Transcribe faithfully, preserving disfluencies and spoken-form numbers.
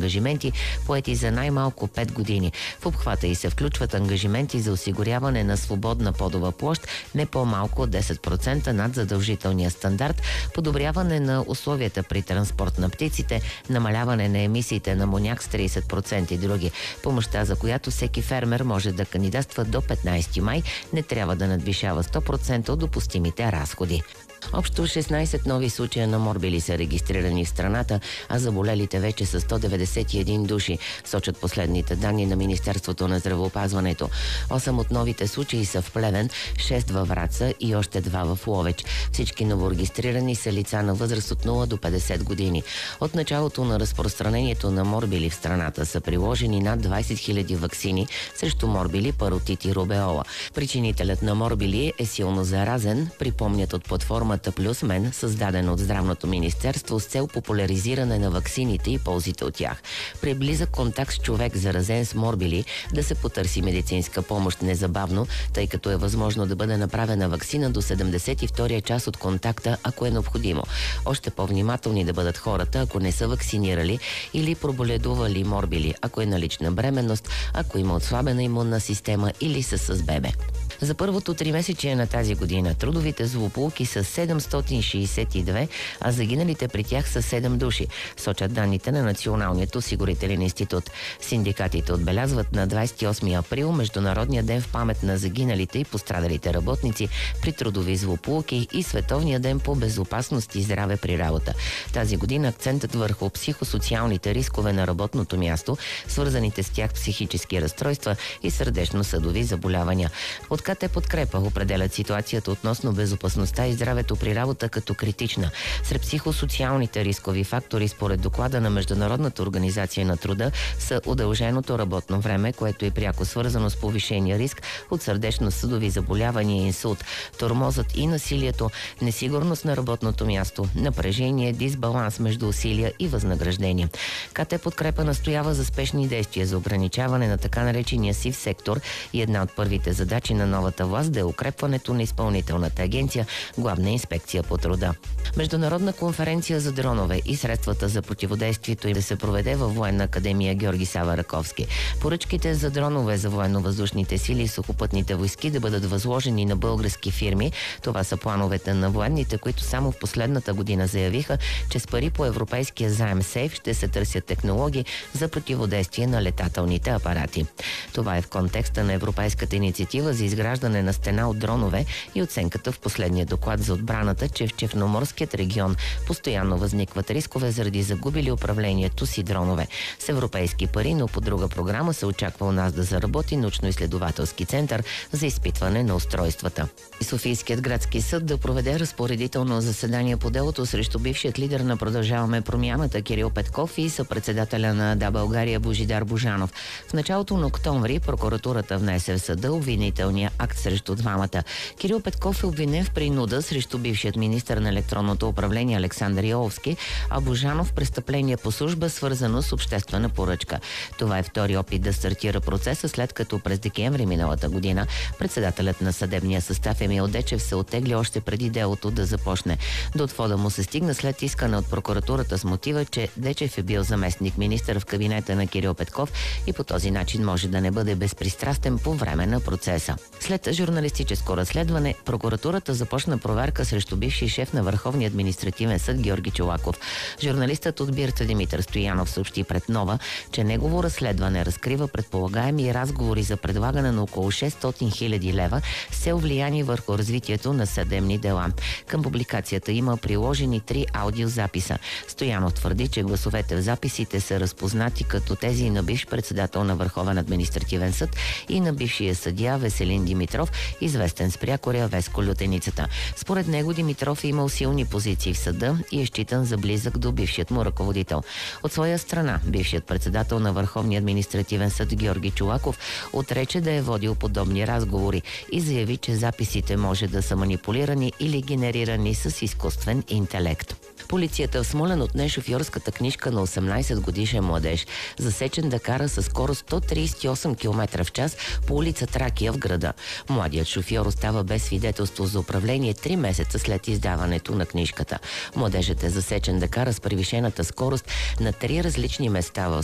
ангажименти, поети за най-малко пет години. В обхвата и се включват ангажименти за осигуряване на свободна подова площ не по-малко от десет процента над задължителния стандарт, подобряване на условията при транспорт на птиците, намаляване на емисиите на амоняк с тридесет процента и други. Помощта, за която всеки фермер може да кандидатства до петнайсети май, не трябва да надвишава сто процента от допустимите разходи. Общо шестнайсет нови случая на морбили са регистрирани в страната, а заболелите вече са сто деветдесет и един души, сочат последните данни на Министерството на здравеопазването. осем от новите случаи са в Плевен, шест във Враца и още два в Ловеч. Всички новорегистрирани са лица на възраст от нула до петдесет години. От началото на разпространението на морбили в страната са приложени над двайсет хиляди ваксини срещу морбили, паротит и рубеола. Причинителят на морбили е силно заразен, припомнят от платформата Плюс Мен, създадена от Здравното министерство с цел популяризиране на ваксините и ползите от тях. При близък контакт с човек, заразен с морбили, да се потърси медицинска помощ незабавно, тъй като е възможно да бъде направена ваксина до седемдесет и втория час от контакта, ако е необходимо. Още по-внимателни да бъдат хората, ако не са ваксинирали или проболедували морбили, ако е налична бременност, ако има отслабена имунна система или са с бебе. За първото тримесечие на тази година трудовите злополуки са седемстотин шейсет и две, а загиналите при тях са седем души, сочат данните на Националният осигурителен институт. Синдикатите отбелязват на двайсет и осми април Международния ден в памет на загиналите и пострадалите работници при трудови злополуки и Световния ден по безопасност и здраве при работа. Тази година акцентът върху психосоциалните рискове на работното място, свързаните с тях психически разстройства и сърдечно-съдови заболявания. От КТ Подкрепа определят ситуацията относно безопасността и здравето при работа като критична. Сред психосоциалните рискови фактори според доклада на Международната организация на труда са удълженото работно време, което е пряко свързано с повишения риск от сърдечно-съдови заболявания и инсулт, тормозът и насилието, несигурност на работното място, напрежение, дисбаланс между усилия и възнаграждение. КТ Подкрепа настоява за спешни действия за ограничаване на така наречения сив сектор и една от първите задачи на новата власт да е укрепването на изпълнителната агенция, Главна инспекция по труда. Международна конференция за дронове и средствата за противодействието им да се проведе във Военна академия Георги Сава Раковски. Поръчките за дронове за военно-въздушните сили и сухопътните войски да бъдат възложени на български фирми. Това са плановете на военните, които само в последната година заявиха, че с пари по европейския заем СЕЙФ ще се търсят технологии за противодействие на летателните апарати. Това е в контекста на европейската инициатива за изграждане на стена от дронове и оценката в последния доклад за отбраната, че в Черноморският регион постоянно възникват рискове заради загубили управлението си дронове. С европейски пари, но по друга програма се очаква у нас да заработи научно-изследователски център за изпитване на устройствата. Софийският градски съд да проведе разпоредително заседание по делото срещу бившият лидер на Продължаваме промяната Кирил Петков и съпредседателя на Да, България Божидар Божанов. В началото на октомври прокуратурата внесе в съда обвинителния акт срещу двамата. Кирил Петков е обвинен в принуда срещу бившият министър на електронното управление Александър Йоловски, а Божанов престъпление по служба, свързано с обществена поръчка. Това е втори опит да стартира процеса, след като през декември миналата година председателят на съдебния състав Емил Дечев се оттегли още преди делото да започне. До отвода му се стигна след искане от прокуратурата с мотива, че Дечев е бил заместник министър в кабинета на Кирил Петков и по този начин може да не бъде безпристрастен по време на процеса. След журналистическо разследване, прокуратурата започна проверка срещу бивши шеф на Върховния административен съд Георги Чолаков. Журналистът от Бирта Димитър Стоянов съобщи пред Нова, че негово разследване разкрива предполагаеми разговори за предлагане на около шестстотин хиляди лева с цел влияние върху развитието на съдебни дела. Към публикацията има приложени три аудиозаписа. Стоянов твърди, че гласовете в записите са разпознати като тези на бивш председател на Върховен административен съд и на бившия съдия Веселин Димитров, известен с прякоря Веско Лютеницата. Според него Димитров е имал силни позиции в съда и е считан за близък до бившият му ръководител. От своя страна, бившият председател на Върховния административен съд Георги Чолаков отрече да е водил подобни разговори и заяви, че записите може да са манипулирани или генерирани с изкуствен интелект. Полицията в Смолян отне шофьорската книжка на осемнайсет годишен младеж, засечен да кара със скорост сто трийсет и осем километра в час по улица Тракия в града. Младият шофьор остава без свидетелство за управление три месеца след издаването на книжката. Младежът е засечен да кара с превишената скорост на три различни места в